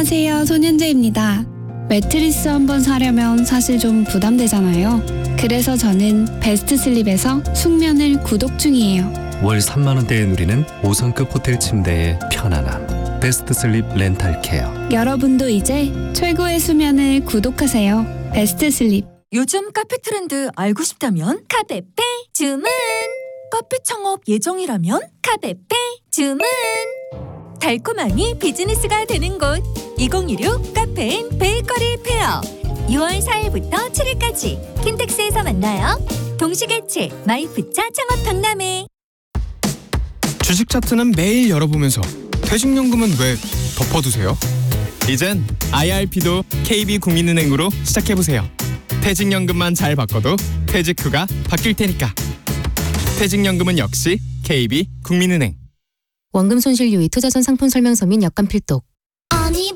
안녕하세요, 손현재입니다. 매트리스 한번 사려면 사실 좀 부담되잖아요. 그래서 저는 베스트슬립에서 숙면을 구독 중이에요. 월 3만 원대에 누리는 5성급 호텔 침대의 편안함. 베스트슬립 렌탈케어. 여러분도 이제 최고의 수면을 구독하세요. 베스트슬립. 요즘 카페 트렌드 알고 싶다면 카페페 주문. 카페 창업 예정이라면 카페페 주문. 달콤함이 비즈니스가 되는 곳 2016 카페인 베이커리 페어 6월 4일부터 7일까지 킨텍스에서 만나요. 동시개최 마이프차 창업 박람회. 주식 차트는 매일 열어보면서 퇴직연금은 왜 덮어두세요? 이젠 IRP도 KB국민은행으로 시작해보세요. 퇴직연금만 잘 바꿔도 퇴직 후가 바뀔 테니까. 퇴직연금은 역시 KB국민은행. 원금 손실 유의 투자전 상품 설명서 및 약관 필독.